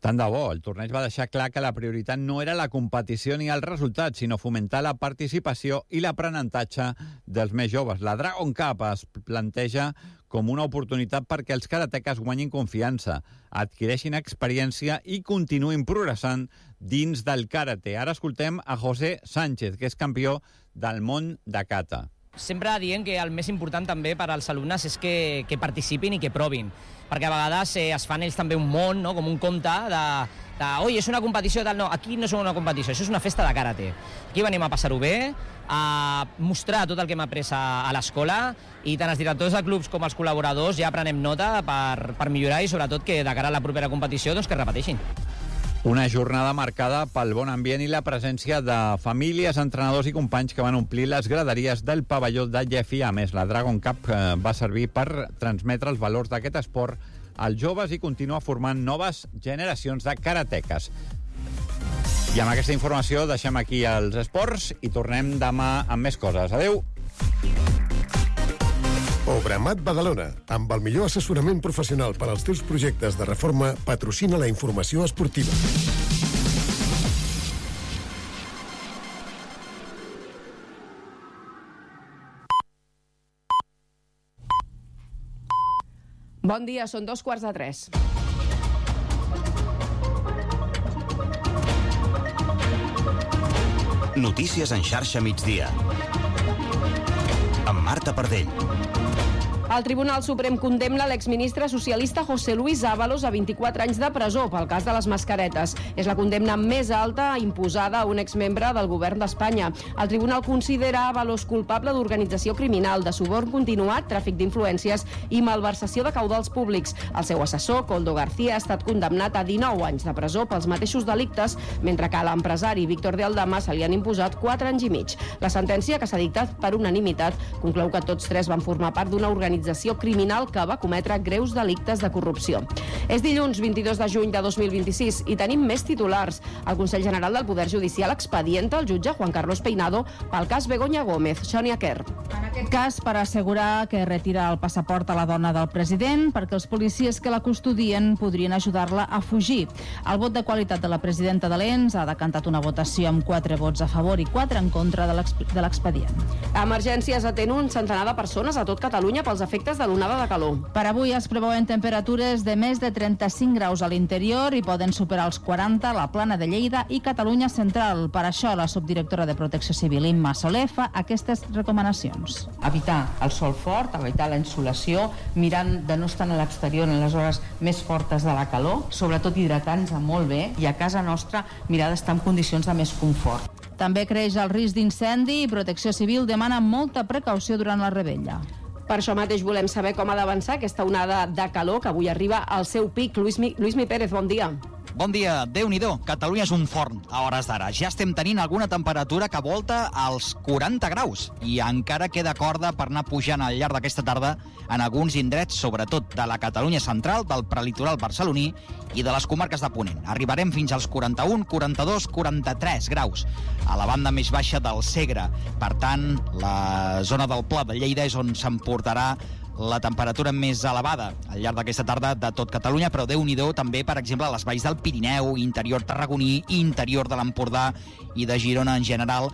Tant de bo, el torneig va deixar clar que la prioritat no era la competició ni el resultat, sinó fomentar la participació i l'aprenentatge dels més joves. La Dragon Cup es planteja com una oportunitat perquè els karateques guanyin confiança, adquireixin experiència i continuïn progressant dins del karate. Ara escoltem a José Sánchez, que és campió del món de kata. Sempre dient que el més important també per als alumnes és que participin i que provin, perquè a vegades es fan ells també un món, no? Com un conte oi, és una competició tal. No, aquí no és una competició, això és una festa de karate. Aquí venim a passar-ho bé, a mostrar tot el que hem après a l'escola, i tant els directors de clubs com els col·laboradors ja prenem nota per millorar i sobretot que de cara a la propera competició doncs que repeteixin. Una jornada marcada pel bon ambient i la presència de famílies, entrenadors i companys que van omplir les graderies del pavelló de Llefi. A més, la Dragon Cup va servir per transmetre els valors d'aquest esport als joves i continua formant noves generacions de karateques. I amb aquesta informació deixem aquí els esports i tornem demà amb més coses. Adéu! Obramat Badalona, amb el millor assessorament professional per als teus projectes de reforma, patrocina la informació esportiva. Bon dia, són 2:45. Notícies en xarxa migdia. Amb Marta Pardell. El Tribunal Suprem condemna l'exministre socialista José Luis Ábalos a 24 anys de presó pel cas de les mascaretes. És la condemna més alta imposada a un exmembre del govern d'Espanya. El Tribunal considera Ábalos culpable d'organització criminal, de suborn continuat, tràfic d'influències i malversació de caudals públics. El seu assessor, Koldo García, ha estat condemnat a 19 anys de presó pels mateixos delictes, mentre que a l'empresari Víctor de Aldama se li han imposat 4 anys i mig. La sentència, que s'ha dictat per unanimitat, conclou que tots tres van formar part d'una organització criminal que va cometre greus delictes de corrupció. És dilluns 22 de juny de 2026 i tenim més titulars. El Consell General del Poder Judicial expedienta el jutge Juan Carlos Peinado pel cas Begoña Gómez. Sonia Kerr. En aquest cas, per assegurar que retira el passaport a la dona del president, perquè els policies que la custodien podrien ajudar-la a fugir. El vot de qualitat de la presidenta de l'ENS ha decantat una votació amb 4 vots a favor i 4 en contra de l'expedient. Emergències atén un centenar de persones a tot Catalunya pels efectes de l'onada de calor. Per avui es preveuen temperatures de més de 35 graus a l'interior i poden superar els 40 a la Plana de Lleida i Catalunya Central. Per això, la subdirectora de Protecció Civil, Imma Soler, fa aquestes recomanacions. Evitar el sol fort, evitar la insolació, mirant de no estar a l'exterior en les hores més fortes de la calor, sobretot hidratant-nos molt bé, i a casa nostra mirar d'estar en condicions de més confort. També creix el risc d'incendi i Protecció Civil demana molta precaució durant la revetlla. Per això mateix volem saber com ha d'avançar aquesta onada de calor que avui arriba al seu pic. Lluïsmi Pérez, bon dia. Bon dia, Déu-n'hi-do, Catalunya és un forn a hores d'ara. Ja estem tenint alguna temperatura que volta als 40 graus i encara queda corda per anar pujant al llarg d'aquesta tarda en alguns indrets, sobretot de la Catalunya central, del prelitoral barceloní i de les comarques de Ponent. Arribarem fins als 41, 42, 43 graus a la banda més baixa del Segre. Per tant, la zona del Pla de Lleida és on s'emportarà la temperatura més elevada al llarg d'aquesta tarda de tot Catalunya, però Déu-n'hi-do també, per exemple, a les valls del Pirineu, interior tarragoní, interior de l'Empordà i de Girona en general,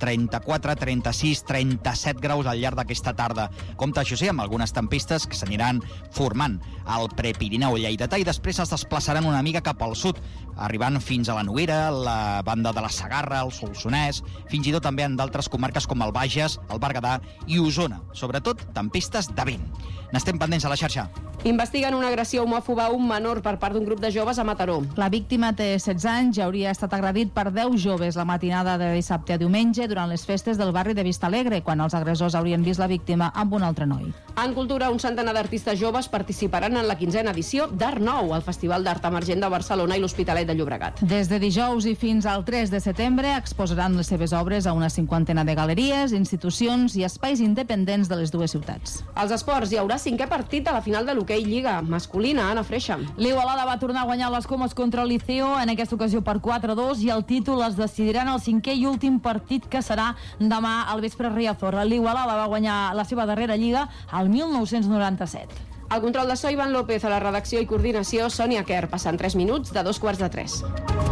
34, 36, 37 graus al llarg d'aquesta tarda. Compte, això sí, amb algunes tempestes que s'aniran formant al Prepirineu lleidatà i després es desplaçaran una mica cap al sud, arribant fins a la Noguera, la banda de la Segarra, el Solsonès, fins i tot també en d'altres comarques com el Bages, el Berguedà i Osona. Sobretot, tempestes de vent. N'estem pendents a la xarxa. Investiguen una agressió homòfoba a un menor per part d'un grup de joves a Mataró. La víctima té 16 anys i hauria estat agredit per 10 joves la matinada de dissabte a diumenge durant les festes del barri de Vistalegre, quan els agressors haurien vist la víctima amb un altre noi. En cultura, un centenar d'artistes joves participaran en la 15a edició d'Art Nou, al Festival d'Art Emergent de Barcelona i l'Hospitalet de Llobregat. Des de dijous i fins al 3 de setembre exposaran les seves obres a una 50ena de galeries, institucions i espais independents de les dues ciutats. Als esports hi haurà 5è partit de la final de l'hoquei Lliga masculina, Anna Freixa. L'Igualada va tornar a guanyar les comes contra el Liceo, en aquesta ocasió per 4-2, i el títol es decidirà en el 5è i últim partit, que serà demà al vespre a Riazor. L'Igualada va guanyar la seva darrera Lliga al 1997. Al control de so, Ivan López, a la redacció i coordinació, Sònia Quer, passant 3 minuts de 2:45.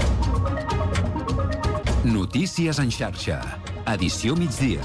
Notícies en xarxa. Edició migdia.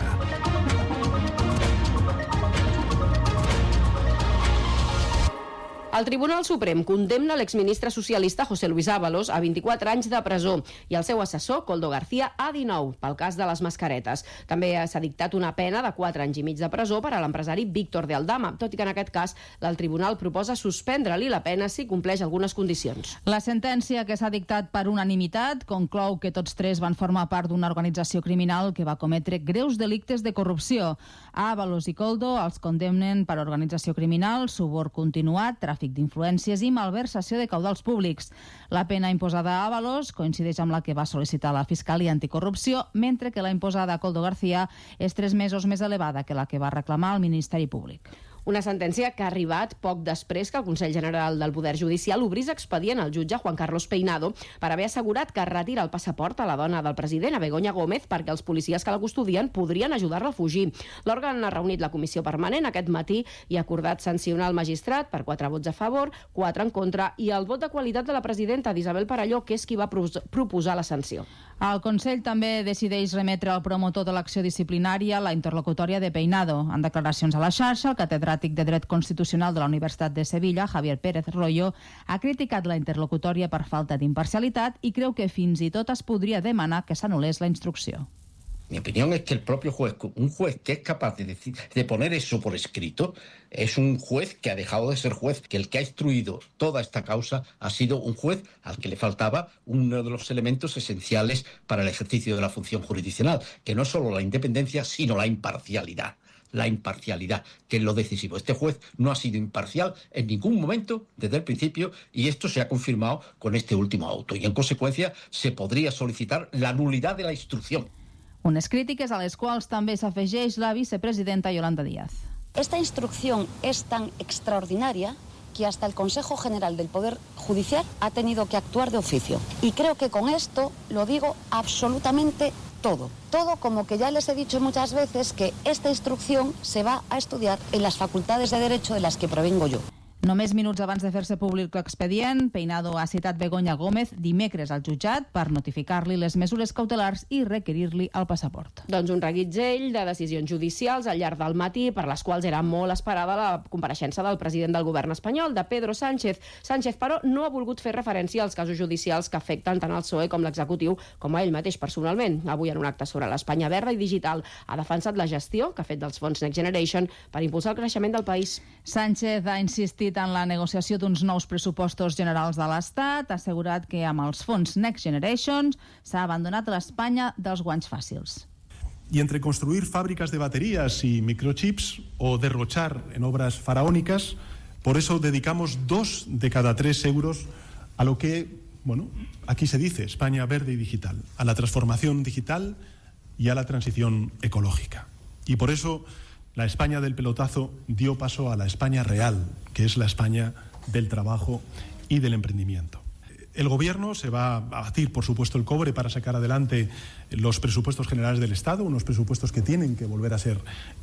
El Tribunal Suprem condemna l'exministre socialista José Luis Ábalos a 24 anys de presó i el seu assessor, Koldo García, a 19 pel cas de les mascaretes. També s'ha dictat una pena de 4 anys i mig de presó per a l'empresari Víctor de Aldama, tot i que en aquest cas el tribunal proposa suspendre-li la pena si compleix algunes condicions. La sentència, que s'ha dictat per unanimitat, conclou que tots tres van formar part d'una organització criminal que va cometre greus delictes de corrupció. Ábalos i Koldo els condemnen per organització criminal, suborn continuat, tràfic d'influències i malversació de caudals públics. La pena imposada a Ábalos coincideix amb la que va sol·licitar la Fiscalia Anticorrupció, mentre que la imposada a Koldo García és 3 mesos més elevada que la que va reclamar el Ministeri Públic. Una sentència que ha arribat poc després que el Consell General del Poder Judicial obrís expedient al jutge Juan Carlos Peinado per haver assegurat que retira el passaport a la dona del president, a Begoña Gómez, perquè els policies que la custodien podrien ajudar-la a fugir. L'òrgan ha reunit la comissió permanent aquest matí i ha acordat sancionar el magistrat per 4 vots a favor, 4 en contra i el vot de qualitat de la presidenta d'Isabel Parelló, que és qui va proposar la sanció. El Consell també decideix remetre al promotor de l'acció disciplinària la interlocutòria de Peinado. En declaracions a la xarxa, el catedràtic de Dret Constitucional de la Universitat de Sevilla, Javier Pérez Royo, ha criticat la interlocutòria per falta d'imparcialitat i creu que fins i tot es podria demanar que s'anul·lés la instrucció. Mi opinión es que el propio juez, un juez que es capaz de poner eso por escrito, es un juez que ha dejado de ser juez, que el que ha instruido toda esta causa ha sido un juez al que le faltaba uno de los elementos esenciales para el ejercicio de la función jurisdiccional, que no es solo la independencia, sino la imparcialidad. La imparcialidad, que es lo decisivo. Este juez no ha sido imparcial en ningún momento desde el principio y esto se ha confirmado con este último auto y en consecuencia se podría solicitar la nulidad de la instrucción. Unes crítiques a les quals també s'afegeix la vicepresidenta Yolanda Díaz. Esta instrucción es tan extraordinaria que hasta el Consejo General del Poder Judicial ha tenido que actuar de oficio. Y creo que con esto lo digo absolutamente todo. Todo, como que ya les he dicho muchas veces, que esta instrucción se va a estudiar en las facultades de Derecho de las que provengo yo. Només minuts abans de fer-se públic l'expedient, Peinado ha citat Begoña Gómez dimecres al jutjat per notificar-li les mesures cautelars i requerir-li el passaport. Doncs un reguitzell de decisions judicials al llarg del matí per les quals era molt esperada la compareixença del president del govern espanyol, de Pedro Sánchez. Sánchez, però, no ha volgut fer referència als casos judicials que afecten tant el PSOE com l'executiu, com a ell mateix personalment. Avui, en un acte sobre l'Espanya verda i digital, ha defensat la gestió que ha fet dels fons Next Generation per impulsar el creixement del país. Sánchez ha insistit en la negociació d'uns nous pressupostos generals de l'Estat, ha assegurat que amb els fons Next Generation s'ha abandonat l'Espanya dels guanys fàcils. Y entre construir fábricas de baterías y microchips o derrochar en obras faraónicas, por eso dedicamos 2 de cada 3 euros a lo que, bueno, aquí se dice España verde y digital, a la transformación digital y a la transición ecológica. Y por eso la España del pelotazo dio paso a la España real, que es la España del trabajo y del emprendimiento. El Gobierno se va a batir, por supuesto, el cobre para sacar adelante los presupuestos generales del Estado, unos presupuestos que tienen que volver a ser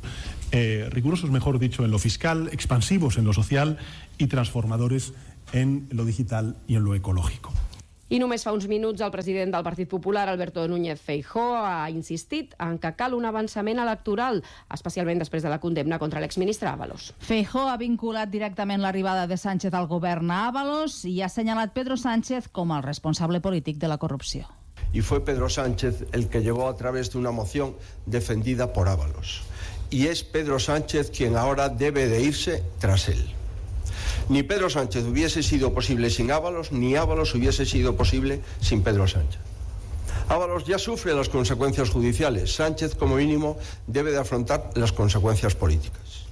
rigurosos, mejor dicho, en lo fiscal, expansivos en lo social y transformadores en lo digital y en lo ecológico. I només fa uns minuts el president del Partit Popular, Alberto Núñez Feijóo, ha insistit en que cal un avançament electoral, especialment després de la condemna contra l'exministre Ábalos. Feijóo ha vinculat directament l'arribada de Sánchez al govern a Ábalos i ha assenyalat Pedro Sánchez com el responsable polític de la corrupció. Y fue Pedro Sánchez el que llegó a través de una moción defendida por Ábalos. Y es Pedro Sánchez quien ahora debe de irse tras él. Ni Pedro Sánchez hubiese sido posible sin Ábalos, ni Ábalos hubiese sido posible sin Pedro Sánchez. Ábalos ya sufre las consecuencias judiciales. Sánchez, como mínimo, debe de afrontar las consecuencias políticas.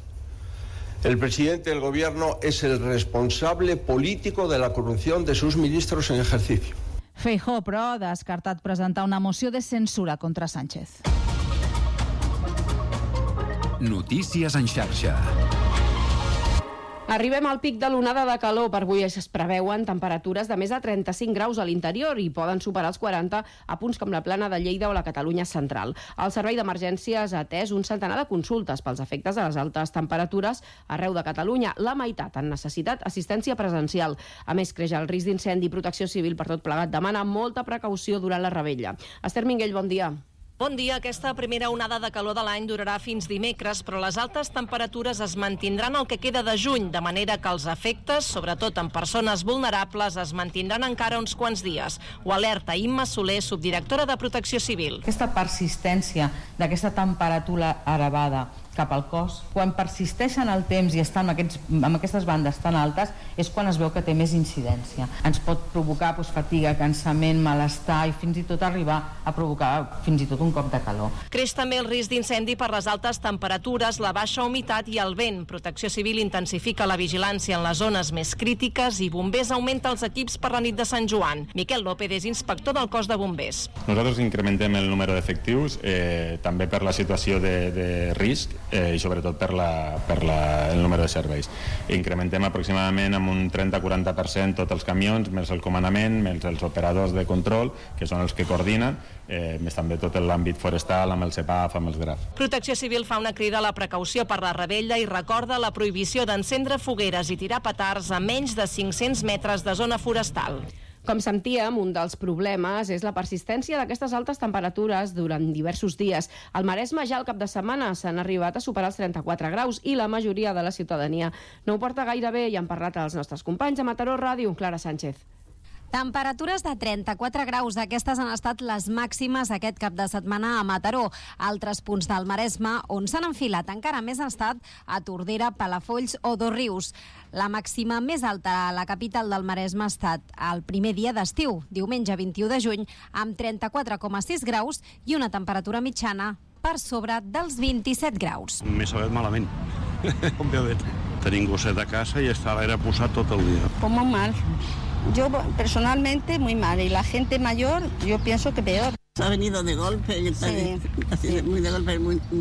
El presidente del Gobierno es el responsable político de la corrupción de sus ministros en ejercicio. Feijóo, però, ha descartat presentar una moció de censura contra Sánchez. Notícies en xarxa. Arribem al pic de l'onada de calor. Per avui es preveuen temperatures de més de 35 graus a l'interior i poden superar els 40 a punts com la Plana de Lleida o la Catalunya central. El Servei d'Emergències ha atès un centenar de consultes pels efectes de les altes temperatures arreu de Catalunya. La meitat han necessitat assistència presencial. A més, creix el risc d'incendi i Protecció Civil per tot plegat demana molta precaució durant la revetlla. Esther Minguell, bon dia. Bon dia. Aquesta primera onada de calor de l'any durarà fins dimecres, però les altes temperatures es mantindran el que queda de juny, de manera que els efectes, sobretot en persones vulnerables, es mantindran encara uns quants dies. Ho alerta Imma Soler, subdirectora de Protecció Civil. Aquesta persistència d'aquesta temperatura elevada cap al cos, quan persisteix en el temps i està amb aquestes bandes tan altes, és quan es veu que té més incidència. Ens pot provocar fatiga, cansament, malestar i fins i tot arribar a provocar fins i tot un cop de calor. Creix també el risc d'incendi per les altes temperatures, la baixa humitat i el vent. Protecció Civil intensifica la vigilància en les zones més crítiques i Bombers augmenta els equips per la nit de Sant Joan. Miquel López és inspector del cos de bombers. Nosaltres incrementem el número d'efectius, també per la situació de risc, i sobretot per el número de serveis. Incrementem aproximadament amb un 30-40% tots els camions, més el comandament, més els operadors de control, que són els que coordinen, més també tot l'àmbit forestal amb el CEPAF, amb els GRAF. Protecció Civil fa una crida a la precaució per la revetlla i recorda la prohibició d'encendre fogueres i tirar petards a menys de 500 metres de zona forestal. Com sentíem, un dels problemes és la persistència d'aquestes altes temperatures durant diversos dies. Al Maresme ja al cap de setmana s'han arribat a superar els 34 graus i la majoria de la ciutadania no ho porta gaire bé i han parlat els nostres companys a Mataró Ràdio, Clara Sánchez. Temperatures de 34 graus. Aquestes han estat les màximes aquest cap de setmana a Mataró. Altres punts del Maresme on s'han enfilat encara més han estat a Tordera, Palafolls o Dosrius. La màxima més alta a la capital del Maresme ha estat el primer dia d'estiu, diumenge 21 de juny, amb 34,6 graus i una temperatura mitjana per sobre dels 27 graus. M'he sabut malament, òbviament. Tenim gosset a casa i està l'aire posat tot el dia. Pues muy mal. Yo personalmente muy mal y la gente mayor yo pienso que peor. Ha venido de golpe, sí. Muy de golpe,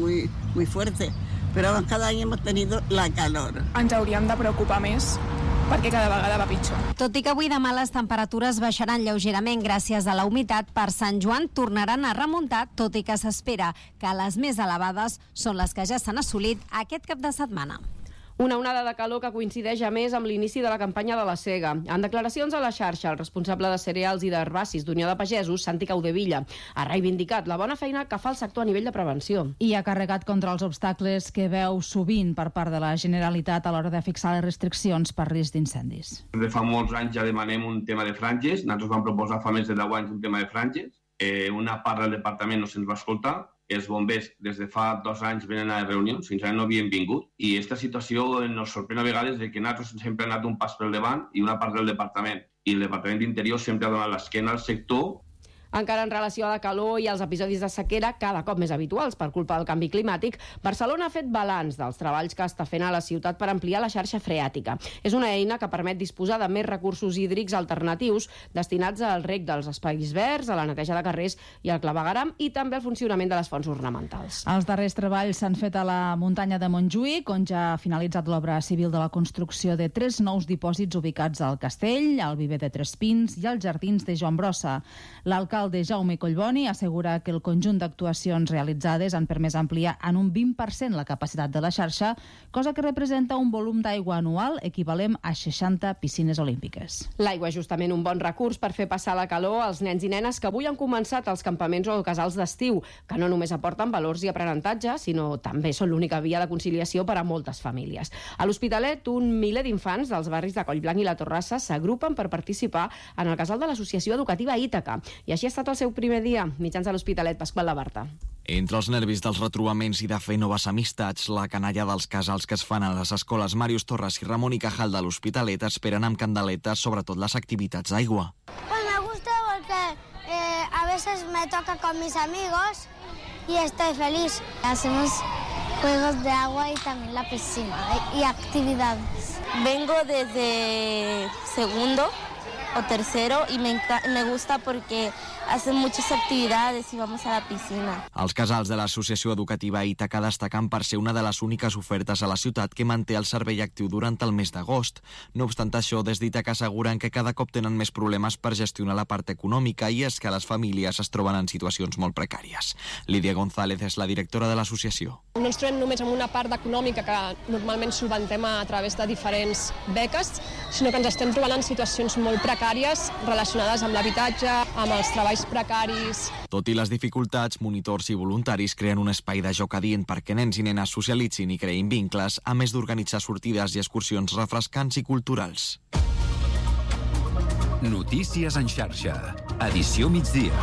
muy fuerte, pero cada any hemos tenido la calor. Ens hauríem de preocupar més perquè cada vegada va pitjor. Tot i que avui demà les temperatures baixaran lleugerament gràcies a la humitat, per Sant Joan tornaran a remuntar, tot i que s'espera que les més elevades són les que ja s'han assolit aquest cap de setmana. Una onada de calor que coincideix a més amb l'inici de la campanya de la sega. En declaracions a la xarxa, el responsable de cereals i d'herbacis d'Unió de Pagesos, Santi Caudevilla, ha reivindicat la bona feina que fa el sector a nivell de prevenció. I ha carregat contra els obstacles que veu sovint per part de la Generalitat a l'hora de fixar les restriccions per risc d'incendis. De fa molts anys ja demanem un tema de franges. Nosaltres vam proposar fa més de 10 anys un tema de franges. Una part del departament no se'ns va escoltar. Els bombers des de fa 2 anys venen a reunions, fins ara no havien vingut, i aquesta situació ens sorprèn a vegades de que nosaltres sempre hem anat un pas pel davant i una part del departament. I el Departament d'Interior sempre ha donat l'esquena al sector. Encara en relació a la calor i als episodis de sequera cada cop més habituals per culpa del canvi climàtic, Barcelona ha fet balanç dels treballs que està fent a la ciutat per ampliar la xarxa freàtica. És una eina que permet disposar de més recursos hídrics alternatius destinats al reg dels espais verds, a la neteja de carrers i al clavegueram i també al funcionament de les fonts ornamentals. Els darrers treballs s'han fet a la muntanya de Montjuïc, on ja ha finalitzat l'obra civil de la construcció de 3 nous dipòsits ubicats al Castell, al Viver de Tres Pins i als Jardins de Joan Brossa. L'alcalde Jaume Collboni assegura que el conjunt d'actuacions realitzades han permès ampliar en un 20% la capacitat de la xarxa, cosa que representa un volum d'aigua anual equivalent a 60 piscines olímpiques. L'aigua és justament un bon recurs per fer passar la calor als nens i nenes que avui han començat als campaments o casals d'estiu, que no només aporten valors i aprenentatge, sinó també són l'única via de conciliació per a moltes famílies. A l'Hospitalet, un miler d'infants dels barris de Collblanc i la Torrassa s'agrupen per participar en el casal de l'Associació Educativa Ítaca. I així ha estat el seu primer dia. Mitjans de l'Hospitalet, Pasqual Labarta. Entre els nervis dels retrobaments i de fer noves amistats, la canalla dels casals que es fan a les escoles Màrius Torres i Ramon y Cajal de l'Hospitalet esperen amb candeletes sobretot les activitats d'aigua. Pues me gusta porque a veces me toca con mis amigos y estoy feliz. Hacemos juegos de agua y también la piscina y actividades. Vengo desde segundo o tercero y me gusta porque hacen muchas actividades y vamos a la piscina. Els casals de l'associació educativa Ítaca destaquen per ser una de les úniques ofertes a la ciutat que manté el servei actiu durant el mes d'agost. No obstant això, des d'Ítaca asseguren que cada cop tenen més problemes per gestionar la part econòmica i és que les famílies es troben en situacions molt precàries. Lídia González és la directora de l'associació. No ens trobem només amb una part econòmica que normalment solventem a través de diferents beques, sinó que ens estem trobant en situacions molt precàries relacionades amb l'habitatge, amb els treballs precaris. Tot i les dificultats, monitors i voluntaris creen un espai de joc adient perquè nens i nenes socialitzin i creïn vincles, a més d'organitzar sortides i excursions refrescants i culturals. Notícies en xarxa. Edició migdia.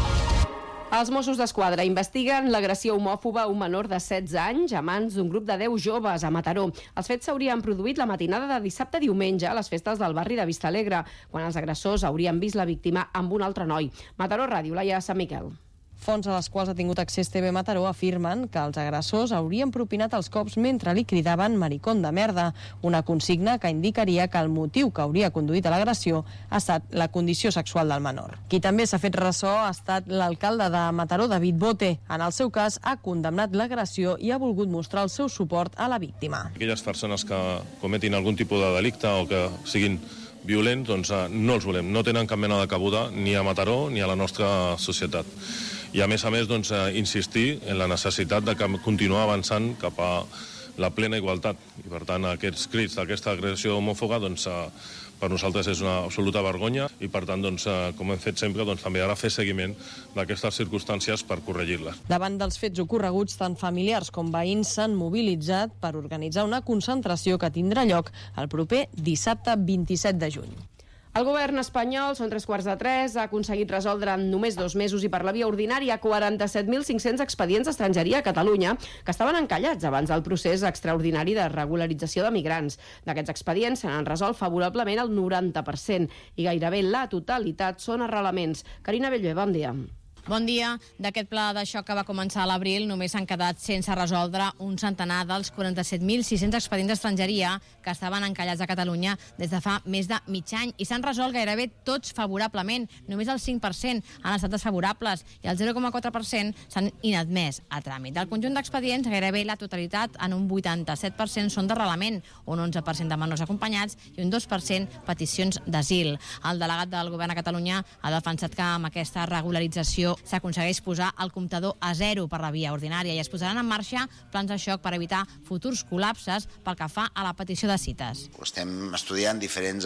Els Mossos d'Esquadra investiguen l'agressió homòfoba a un menor de 16 anys a mans d'un grup de 10 joves a Mataró. Els fets s'haurien produït la matinada de dissabte a diumenge a les festes del barri de Vistalegre, quan els agressors haurien vist la víctima amb un altre noi. Mataró Ràdio, Laia Sant Miquel. Fonts a les quals ha tingut accés TV Mataró afirmen que els agressors haurien propinat els cops mentre li cridaven maricón de merda, una consigna que indicaria que el motiu que hauria conduït a l'agressió ha estat la condició sexual del menor. Qui també s'ha fet ressò ha estat l'alcalde de Mataró, David Bote. En el seu cas, ha condemnat l'agressió i ha volgut mostrar el seu suport a la víctima. Aquelles persones que cometin algun tipus de delicte o que siguin violents, doncs no els volem. No tenen cap mena de cabuda ni a Mataró ni a la nostra societat. I a més, doncs, insistir en la necessitat de continuar avançant cap a la plena igualtat. I, per tant, aquests crits d'aquesta agressió homòfoba, doncs, per nosaltres és una absoluta vergonya i, per tant, doncs, com hem fet sempre, doncs, també ara fer seguiment d'aquestes circumstàncies per corregir-les. Davant dels fets ocorreguts, tant familiars com veïns s'han mobilitzat per organitzar una concentració que tindrà lloc el proper dissabte 27 de juny. El govern espanyol, són 3:15, ha aconseguit resoldre en només 2 mesos i per la via ordinària 47.500 expedients d'estrangeria a Catalunya que estaven encallats abans del procés extraordinari de regularització de migrants. D'aquests expedients se n'han resolt favorablement el 90% i gairebé la totalitat són arrelaments. Carina Bellver, bon dia. Bon dia. D'aquest pla de xoc que va començar a l'abril només s'han quedat sense resoldre un centenar dels 47.600 expedients d'estrangeria que estaven encallats a Catalunya des de fa més de mig any i s'han resolt gairebé tots favorablement. Només el 5% han estat desfavorables i el 0,4% s'han inadmès a tràmit. Del conjunt d'expedients, gairebé la totalitat, en un 87%, són d'arrelament, un 11% de menors acompanyats i un 2% peticions d'asil. El delegat del govern a Catalunya ha defensat que amb aquesta regularització s'aconsegueix posar el comptador a 0 per la via ordinària i es posaran en marxa plans de xoc per evitar futurs col·lapses pel que fa a la petició de cites. Estem estudiant diferents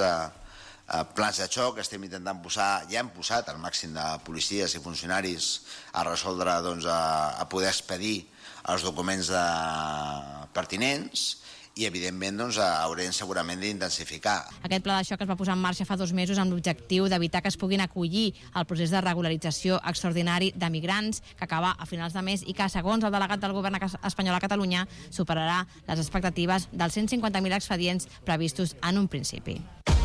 plans de xoc, estem intentant posar, ja hem posat el màxim de policies i funcionaris a resoldre, doncs, a poder expedir els documents pertinents i, evidentment, doncs, haurem segurament d'intensificar. Aquest pla de xoc es va posar en marxa fa 2 mesos amb l'objectiu d'evitar que es puguin acollir al procés de regularització extraordinari de migrants que acaba a finals de mes i que, segons el delegat del govern espanyol a Catalunya, superarà les expectatives dels 150.000 expedients previstos en un principi.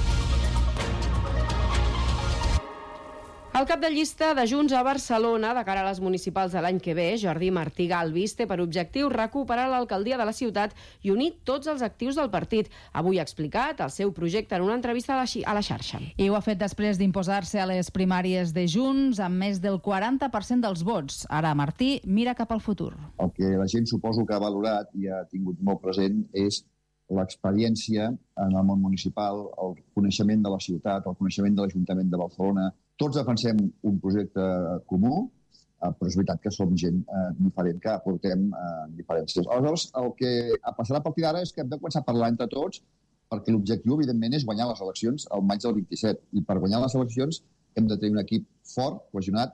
El cap de llista de Junts a Barcelona, de cara a les municipals de l'any que ve, Jordi Martí Galvis, té per objectiu recuperar l'alcaldia de la ciutat i unir tots els actius del partit. Avui ha explicat el seu projecte en una entrevista a la xarxa. I ho ha fet després d'imposar-se a les primàries de Junts amb més del 40% dels vots. Ara Martí mira cap al futur. El que la gent suposo que ha valorat i ha tingut molt present és l'experiència en el món municipal, el coneixement de la ciutat, el coneixement de l'Ajuntament de Barcelona. Tots defensem un projecte comú, però és veritat que som gent diferent, que aportem diferències. Aleshores, el que passarà a partir d'ara és que hem de començar a parlar entre tots, perquè l'objectiu, evidentment, és guanyar les eleccions al maig del 27. I per guanyar les eleccions hem de tenir un equip fort, cohesionat,